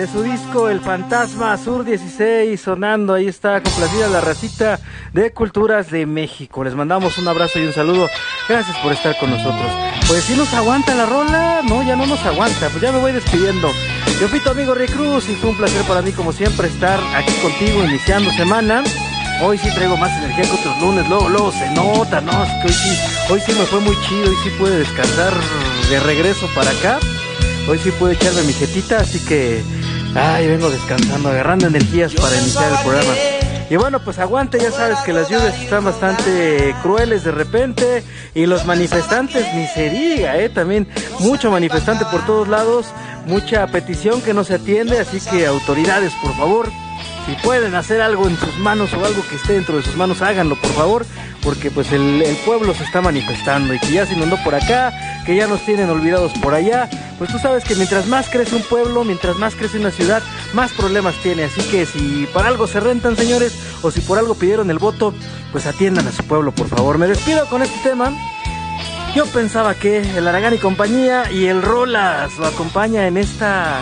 de su disco El Fantasma Sur 16 sonando. Ahí está complacida la racita de Culturas de México. Les mandamos un abrazo y un saludo. Gracias por estar con nosotros. Pues si nos aguanta la rola, no, ya no nos aguanta. Pues ya me voy despidiendo. Yo fui tu amigo Rick Cruz y fue un placer para mí como siempre estar aquí contigo iniciando semana. Hoy sí traigo más energía que otros lunes, luego se nota, ¿no? Es que hoy sí me fue muy chido, hoy sí pude descansar de regreso para acá. Hoy sí pude echarme mi jetita, así que vengo descansando, agarrando energías para iniciar el programa. Y bueno, pues aguante, ya sabes que las lluvias están bastante crueles de repente y los manifestantes, ni se diga, también mucho manifestante por todos lados, mucha petición que no se atiende, así que autoridades, por favor, si pueden hacer algo en sus manos o algo que esté dentro de sus manos, háganlo, por favor, porque pues el pueblo se está manifestando y que ya se inundó por acá, que ya nos tienen olvidados por allá. Pues tú sabes que mientras más crece un pueblo, mientras más crece una ciudad, más problemas tiene. Así que si para algo se rentan, señores, o si por algo pidieron el voto, pues atiendan a su pueblo, por favor. Me despido con este tema. Yo pensaba que el Aragán y compañía y el Rolas lo acompaña en esta,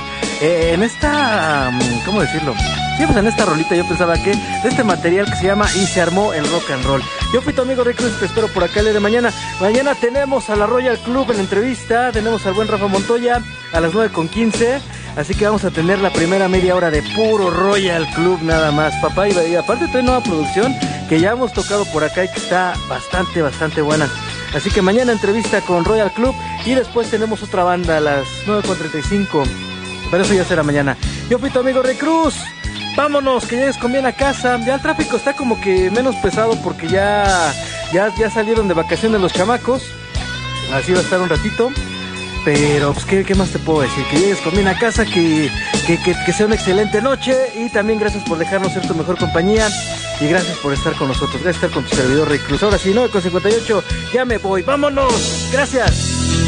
¿cómo decirlo? Sí, pues en esta rolita yo pensaba que de este material que se llama Y se armó el rock and roll. Yo fui tu amigo Rick Cruz, te espero por acá el día de mañana. Mañana tenemos a la Royal Club en la entrevista, tenemos al buen Rafa Montoya a las 9:15, así que vamos a tener la primera media hora de puro Royal Club nada más, papá. Y aparte trae nueva producción que ya hemos tocado por acá y que está bastante buena. Así que mañana entrevista con Royal Club y después tenemos otra banda a las 9:35, pero eso ya será mañana. Yo fui tu amigo Rick Cruz. Vámonos, que llegues con bien a casa. Ya el tráfico está como que menos pesado porque ya salieron de vacaciones los chamacos. Así va a estar un ratito. Pero pues ¿qué más te puedo decir? Que llegues con bien a casa, que sea una excelente noche. Y también gracias por dejarnos ser tu mejor compañía. Y gracias por estar con nosotros. Gracias por estar con tu servidor Rick Cruz. Ahora sí, 9:58, ya me voy. ¡Vámonos! ¡Gracias!